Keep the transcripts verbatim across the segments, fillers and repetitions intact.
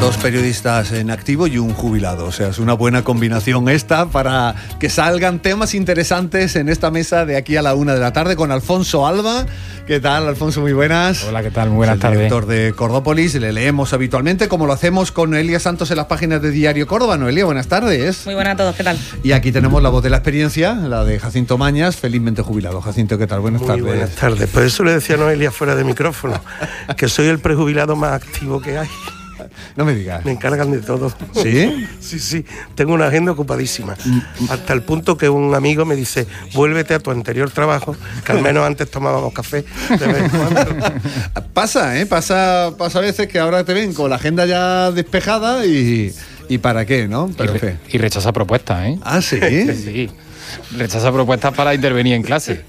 dos periodistas en activo y un jubilado. O sea, es una buena combinación esta para que salgan temas interesantes en esta mesa de aquí a la una de la tarde con Alfonso Alba. ¿Qué tal, Alfonso? Muy buenas. Hola, ¿qué tal? Muy buenas es el tardes. director de Cordópolis. Le leemos habitualmente, como lo hacemos con Noelia Santos en las páginas de Diario Córdoba. Noelia, buenas tardes. Muy buenas a todos, ¿qué tal? Y aquí tenemos la voz de la experiencia, la de Jacinto Mañas, felizmente jubilado. Jacinto, ¿qué tal? Buenas Muy tardes. buenas tardes. Pues eso le decía Noelia fuera de micrófono, que soy el prejubilado más activo que hay. No me digas. Me encargan de todo. ¿Sí? Sí, sí. Tengo una agenda ocupadísima. Hasta el punto que un amigo me dice, vuélvete a tu anterior trabajo, que al menos antes tomábamos café de vez en cuando. Pasa, ¿eh? Pasa, pasa a veces que ahora te ven con la agenda ya despejada y... ¿Y para qué, no? Pero y, re, y rechaza propuestas, ¿eh? Ah, ¿sí? Sí. Rechaza propuestas para intervenir en clase.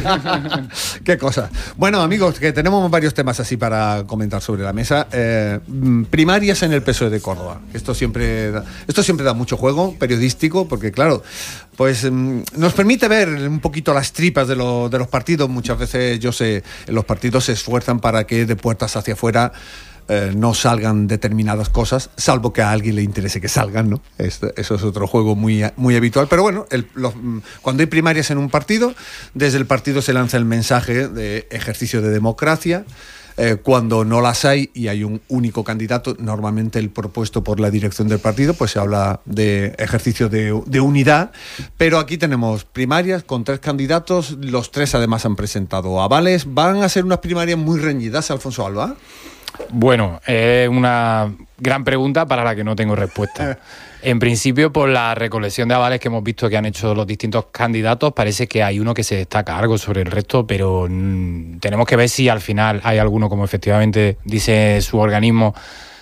Qué cosa. Bueno, amigos, que tenemos varios temas así para comentar sobre la mesa. Eh, primarias en el P S O E de Córdoba. Esto siempre, da, esto siempre da mucho juego periodístico, porque claro, pues nos permite ver un poquito las tripas de, lo, de los partidos. Muchas veces, yo sé, los partidos se esfuerzan para que de puertas hacia afuera Eh, no salgan determinadas cosas, salvo que a alguien le interese que salgan, ¿no? Esto, eso es otro juego muy, muy habitual. Pero bueno, el, los, cuando hay primarias en un partido, desde el partido se lanza el mensaje de ejercicio de democracia. Eh, cuando no las hay y hay un único candidato, normalmente el propuesto por la dirección del partido, pues se habla de ejercicio de, de unidad. Pero aquí tenemos primarias con tres candidatos, los tres además han presentado avales. ¿Van a ser unas primarias muy reñidas, Alfonso Alba? Bueno, es una gran pregunta para la que no tengo respuesta. En principio, por la recolección de avales que hemos visto que han hecho los distintos candidatos, parece que hay uno que se destaca algo sobre el resto, pero mmm, tenemos que ver si al final hay alguno, como efectivamente dice su organismo,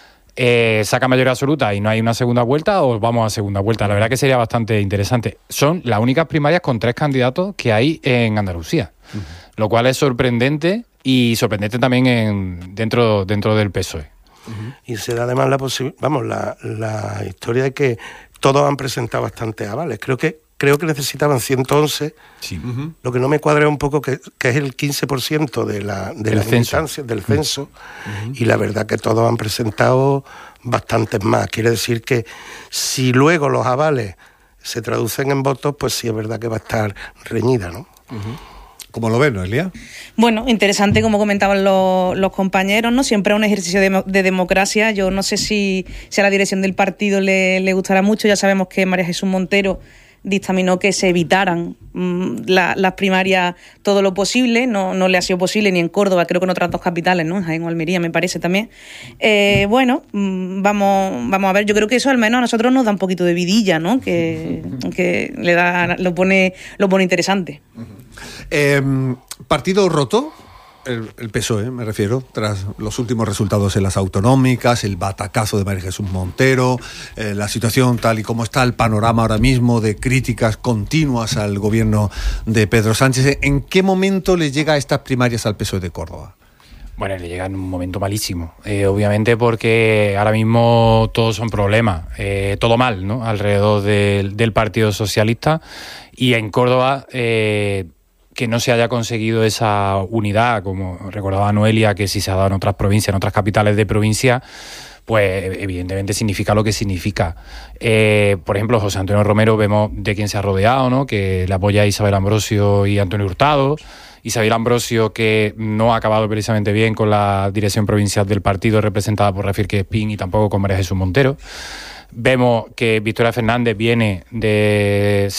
eh, saca mayoría absoluta y no hay una segunda vuelta, o vamos a segunda vuelta. La verdad que sería bastante interesante. Son las únicas primarias con tres candidatos que hay en Andalucía, uh-huh. Lo cual es sorprendente. Y sorprendente también en, dentro, dentro del P S O E. Uh-huh. Y se da además la posibilidad, vamos, la, la historia de que todos han presentado bastantes avales. Creo que creo que necesitaban ciento once. Sí. Uh-huh. Lo que no me cuadra un poco que, que es el quince por ciento de la de las instancias del censo. Uh-huh. Y la verdad que todos han presentado bastantes más. Quiere decir que si luego los avales se traducen en votos, pues sí es verdad que va a estar reñida, ¿no? Uh-huh. ¿Cómo lo ves, Noelia? Bueno, interesante, como comentaban los, los compañeros, ¿no? Siempre es un ejercicio de, de democracia. Yo no sé si, si a la dirección del partido le, le gustará mucho. Ya sabemos que María Jesús Montero dictaminó que se evitaran mmm, la, las primarias todo lo posible. No, no le ha sido posible ni en Córdoba, creo que en otras dos capitales, ¿no? En Jaén o Almería, me parece también. Eh, bueno, mmm, vamos, vamos a ver. Yo creo que eso al menos a nosotros nos da un poquito de vidilla, ¿no? Que, que le da, lo pone, lo pone interesante. Uh-huh. Eh, partido roto, el, el P S O E, me refiero, tras los últimos resultados en las autonómicas, el batacazo de María Jesús Montero, eh, la situación tal y como está, el panorama ahora mismo de críticas continuas al gobierno de Pedro Sánchez. ¿En qué momento le llega a estas primarias al P S O E de Córdoba? Bueno, le llega en un momento malísimo, eh, obviamente porque ahora mismo todos son problemas, eh, todo mal, ¿no? Alrededor del, del Partido Socialista, y en Córdoba eh, que no se haya conseguido esa unidad, como recordaba Noelia, que sí se ha dado en otras provincias, en otras capitales de provincia, pues evidentemente significa lo que significa. Eh, por ejemplo, José Antonio Romero, vemos de quién se ha rodeado, ¿no? Que le apoya a Isabel Ambrosio y Antonio Hurtado. Isabel Ambrosio, que no ha acabado precisamente bien con la dirección provincial del partido, representada por Rafael Espín, y tampoco con María Jesús Montero. Vemos que Victoria Fernández viene de